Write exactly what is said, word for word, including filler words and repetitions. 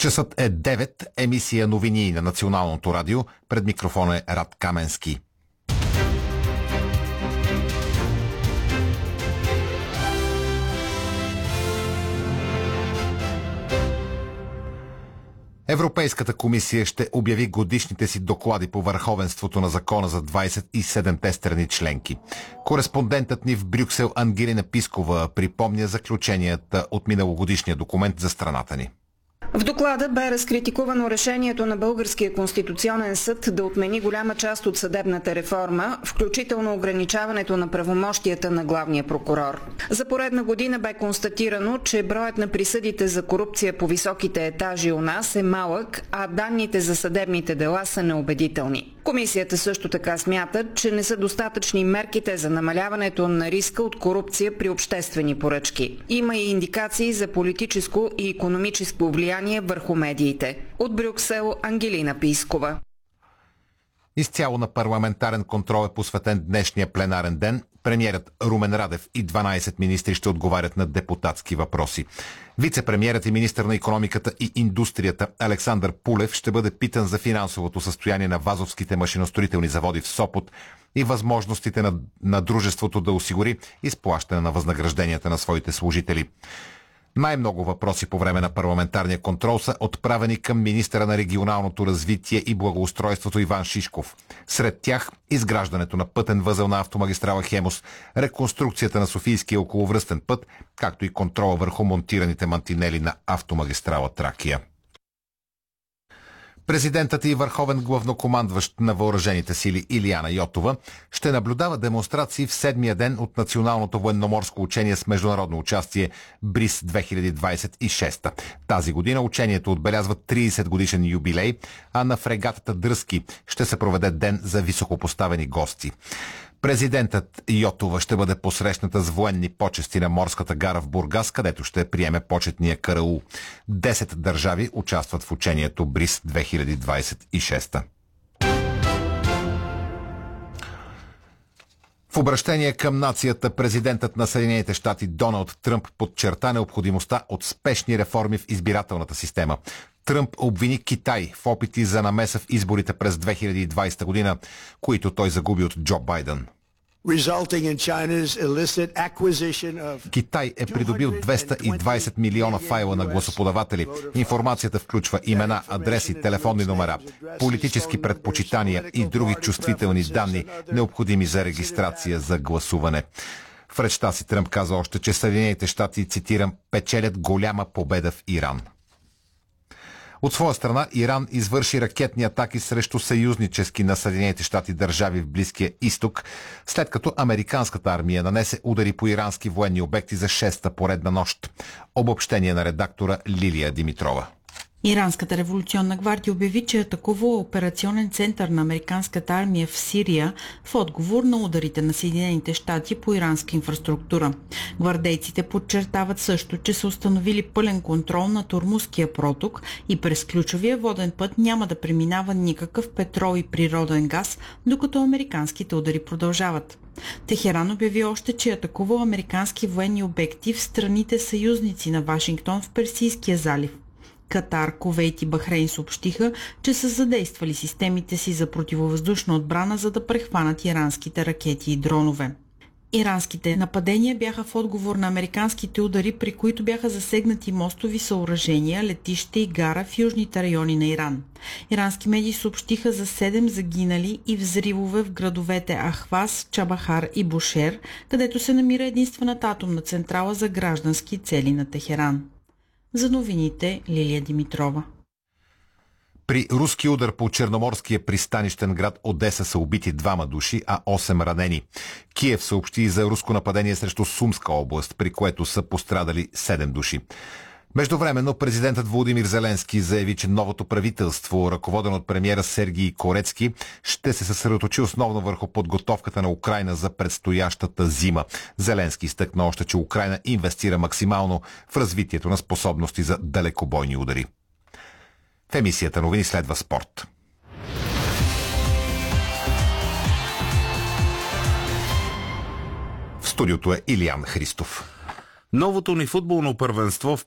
Часът е девет, емисия новини на Националното радио. Пред микрофона е Рад Каменски. Европейската комисия ще обяви годишните си доклади по върховенството на закона за двадесет и седемте страни членки. Кореспондентът ни в Брюксел Ангелина Пискова припомня заключенията от миналогодишния документ за страната ни. В доклада бе разкритикувано решението на Българския конституционен съд да отмени голяма част от съдебната реформа, включително ограничаването на правомощията на главния прокурор. За поредна година бе констатирано, че броят на присъдите за корупция по високите етажи у нас е малък, а данните за съдебните дела са неубедителни. Комисията също така смята, че не са достатъчни мерките за намаляването на риска от корупция при обществени поръчки. Има и индикации за политическо и икономическо влияние върху медиите. От Брюксел Ангелина Пискова. Изцяло на парламентарен контрол е посветен днешния пленарен ден. Премиерът Румен Радев и дванадесет министри ще отговарят на депутатски въпроси. Вице-премиерът и министър на икономиката и индустрията Александър Пулев ще бъде питан за финансовото състояние на Вазовските машиностроителни заводи в Сопот и възможностите на, на дружеството да осигури изплащане на възнагражденията на своите служители. Най-много въпроси по време на парламентарния контрол са отправени към министъра на регионалното развитие и благоустройството Иван Шишков. Сред тях изграждането на пътен възел на автомагистрала Хемус, реконструкцията на Софийския околовръстен път, както и контрола върху монтираните мантинели на автомагистрала Тракия. Президентът и върховен главнокомандващ на въоръжените сили Илияна Йотова ще наблюдава демонстрации в седмия ден от националното военноморско учение с международно участие Бриз две хиляди двадесет и шеста. Тази година учението отбелязва тридесет годишен юбилей, а на фрегатата Дръзки ще се проведе ден за високопоставени гости. Президентът Йотова ще бъде посрещната с военни почести на морската гара в Бургас, където ще приеме почетния караул. Десет държави участват в учението Бриз две хиляди двадесет и шеста. В обращение към нацията президентът на Съединените щати Доналд Тръмп подчерта необходимостта от спешни реформи в избирателната система. Тръмп обвини Китай в опити за намеса в изборите през две хиляди и двадесета година, които той загуби от Джо Байден. Китай е придобил двеста и двадесет милиона файла на гласоподаватели. Информацията включва имена, адреси, телефонни номера, политически предпочитания и други чувствителни данни, необходими за регистрация за гласуване. В речта си Тръмп каза още, че Съединените щати, цитирам, печелят голяма победа в Иран. От своя страна, Иран извърши ракетни атаки срещу съюзнически на Съединените щати държави в Близкия изток, след като американската армия нанесе удари по ирански военни обекти за шеста поредна нощ. Обобщение на редактора Лилия Димитрова. Иранската революционна гвардия обяви, че атакува операционен център на американската армия в Сирия в отговор на ударите на Съединените щати по иранска инфраструктура. Гвардейците подчертават също, че са установили пълен контрол на Ормузския проток и през ключовия воден път няма да преминава никакъв петрол и природен газ, докато американските удари продължават. Техеран обяви още, че е атакувал американски военни обекти в страните съюзници на Вашингтон в Персийския залив. Катар, Кувейт и Бахрейн съобщиха, че са задействали системите си за противовъздушна отбрана, за да прехванат иранските ракети и дронове. Иранските нападения бяха в отговор на американските удари, при които бяха засегнати мостови съоръжения, летище и гара в южните райони на Иран. Ирански медии съобщиха за седем загинали и взривове в градовете Ахваз, Чабахар и Бушер, където се намира единствената атомна централа за граждански цели на Техеран. За новините Лилия Димитрова. При руски удар по черноморския пристанищен град Одеса са убити двама души, а осем ранени. Киев съобщи за руско нападение срещу Сумска област, при което са пострадали седем души. Междувременно президентът Володимир Зеленски заяви, че новото правителство, ръководено от премиера Сергий Корецки, ще се съсредоточи основно върху подготовката на Украйна за предстоящата зима. Зеленски изтъкна още, че Украйна инвестира максимално в развитието на способности за далекобойни удари. В емисията новини следва спорт. В студиото е Илиян Христов. Новото ни футболно първенство в